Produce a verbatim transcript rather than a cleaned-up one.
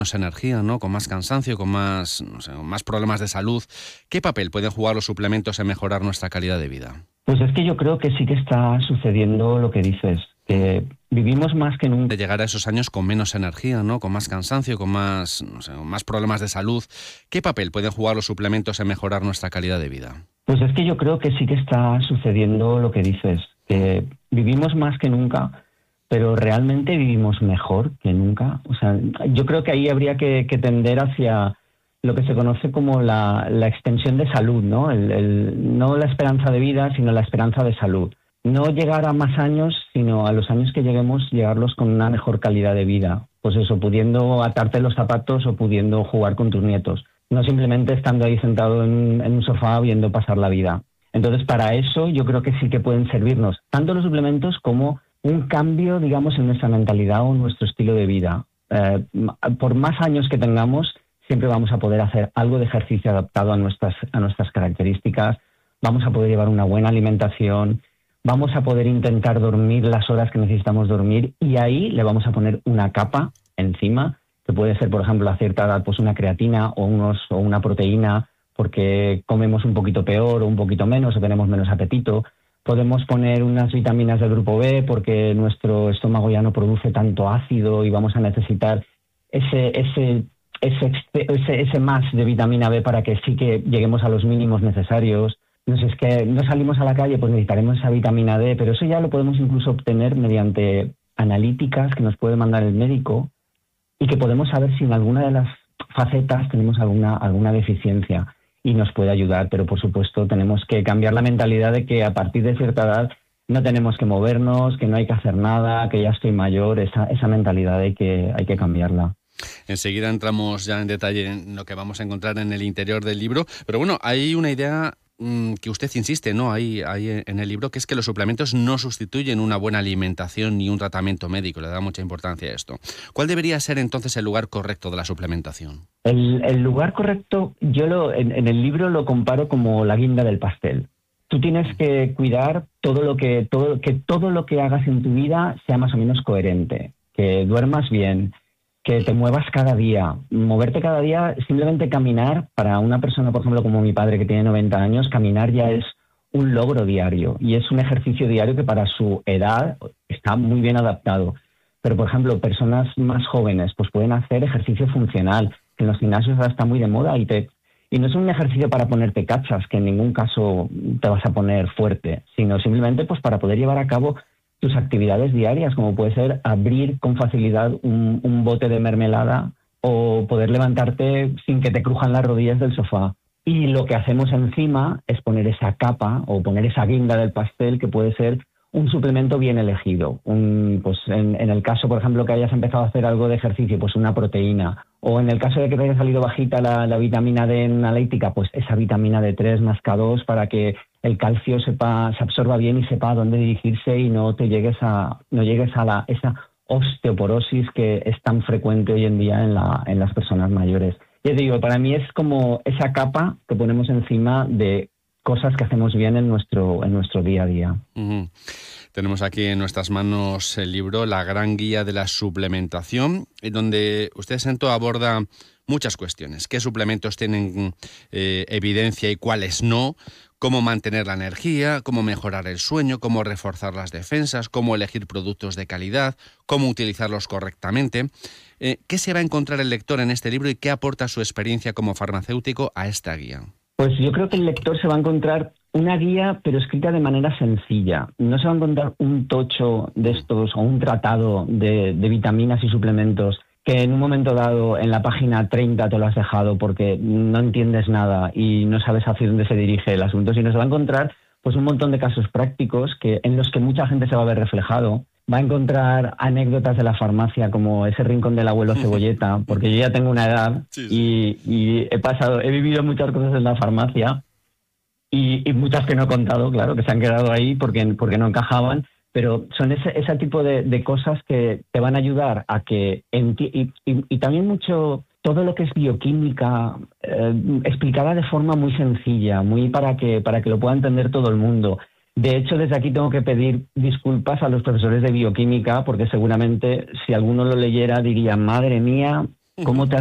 menos energía, ¿no? Con más cansancio, con más, no sé, con más problemas de salud. ¿Qué papel pueden jugar los suplementos en mejorar nuestra calidad de vida? Pues es que yo creo que sí que está sucediendo lo que dices, que vivimos más que nunca. De llegar a esos años con menos energía, ¿no? Con más cansancio, con más, no sé, con más problemas de salud. ¿Qué papel pueden jugar los suplementos en mejorar nuestra calidad de vida? Pues es que yo creo que sí que está sucediendo lo que dices, que vivimos más que nunca, pero realmente vivimos mejor que nunca. O sea, yo creo que ahí habría que, que tender hacia lo que se conoce como la, la extensión de salud, ¿no? El, el, no la esperanza de vida, sino la esperanza de salud. No llegar a más años, sino a los años que lleguemos, llegarlos con una mejor calidad de vida. Pues eso, pudiendo atarte los zapatos o pudiendo jugar con tus nietos. No simplemente estando ahí sentado en, en un sofá viendo pasar la vida. Entonces, para eso yo creo que sí que pueden servirnos tanto los suplementos como un cambio, digamos, en nuestra mentalidad o en nuestro estilo de vida. Eh, por más años que tengamos, siempre vamos a poder hacer algo de ejercicio adaptado a nuestras, a nuestras características, vamos a poder llevar una buena alimentación, vamos a poder intentar dormir las horas que necesitamos dormir y ahí le vamos a poner una capa encima, que puede ser, por ejemplo, a cierta edad, pues una creatina o, unos, o una proteína, porque comemos un poquito peor o un poquito menos o tenemos menos apetito. Podemos poner unas vitaminas del grupo B porque nuestro estómago ya no produce tanto ácido y vamos a necesitar ese, ese, ese, ese, ese más de vitamina B para que sí que lleguemos a los mínimos necesarios. No sé, es que no salimos a la calle, pues necesitaremos esa vitamina D, pero eso ya lo podemos incluso obtener mediante analíticas que nos puede mandar el médico y que podemos saber si en alguna de las facetas tenemos alguna, alguna deficiencia y nos puede ayudar, pero por supuesto tenemos que cambiar la mentalidad de que a partir de cierta edad no tenemos que movernos, que no hay que hacer nada, que ya estoy mayor. Esa, esa mentalidad hay que, hay que cambiarla. Enseguida entramos ya en detalle en lo que vamos a encontrar en el interior del libro, pero bueno, hay una idea que usted insiste, ¿no? Ahí, ahí en el libro, que es que los suplementos no sustituyen una buena alimentación ni un tratamiento médico. Le da mucha importancia a esto. ¿Cuál debería ser entonces el lugar correcto de la suplementación? El, el lugar correcto, yo lo, en, en el libro lo comparo como la guinda del pastel. Tú tienes que cuidar todo lo que todo que todo lo que hagas en tu vida sea más o menos coherente, que duermas bien, que te muevas cada día. Moverte cada día, simplemente caminar, para una persona, por ejemplo, como mi padre, que tiene noventa años, caminar ya es un logro diario y es un ejercicio diario que para su edad está muy bien adaptado. Pero, por ejemplo, personas más jóvenes pues pueden hacer ejercicio funcional, que en los gimnasios ahora está muy de moda y te y no es un ejercicio para ponerte cachas, que en ningún caso te vas a poner fuerte, sino simplemente pues para poder llevar a cabo tus actividades diarias, como puede ser abrir con facilidad un, un bote de mermelada o poder levantarte sin que te crujan las rodillas del sofá. Y lo que hacemos encima es poner esa capa o poner esa guinda del pastel, que puede ser un suplemento bien elegido. Un, pues en, en el caso, por ejemplo, que hayas empezado a hacer algo de ejercicio, pues una proteína. O en el caso de que te haya salido bajita la, la vitamina D analítica, pues esa vitamina D tres más K dos para que el calcio sepa, se absorba bien y sepa a dónde dirigirse y no te llegues a, no llegues a la, esa osteoporosis que es tan frecuente hoy en día en, la, en las personas mayores. Ya te digo, para mí es como esa capa que ponemos encima de cosas que hacemos bien en nuestro, en nuestro día a día. Uh-huh. Tenemos aquí en nuestras manos el libro La gran guía de la suplementación, en donde usted, Sento, aborda muchas cuestiones. ¿Qué suplementos tienen eh, evidencia y cuáles no? Cómo mantener la energía, cómo mejorar el sueño, cómo reforzar las defensas, cómo elegir productos de calidad, cómo utilizarlos correctamente. Eh, ¿Qué se va a encontrar el lector en este libro y qué aporta su experiencia como farmacéutico a esta guía? Pues yo creo que el lector se va a encontrar una guía, pero escrita de manera sencilla. No se va a encontrar un tocho de estos o un tratado de, de vitaminas y suplementos que en un momento dado en la página treinta te lo has dejado porque no entiendes nada y no sabes hacia dónde se dirige el asunto, sino se va a encontrar pues un montón de casos prácticos que, en los que mucha gente se va a ver reflejado. Va a encontrar anécdotas de la farmacia, como ese rincón del abuelo Cebolleta, porque yo ya tengo una edad sí, sí. Y, y he pasado, he vivido muchas cosas en la farmacia y, y muchas que no he contado, claro, que se han quedado ahí porque, porque no encajaban, pero son ese, ese tipo de, de cosas que te van a ayudar a que... Enti- y, y, y también mucho... todo lo que es bioquímica, eh, explicada de forma muy sencilla, muy para que, para que lo pueda entender todo el mundo. De hecho, desde aquí tengo que pedir disculpas a los profesores de bioquímica, porque seguramente si alguno lo leyera diría, madre mía, cómo te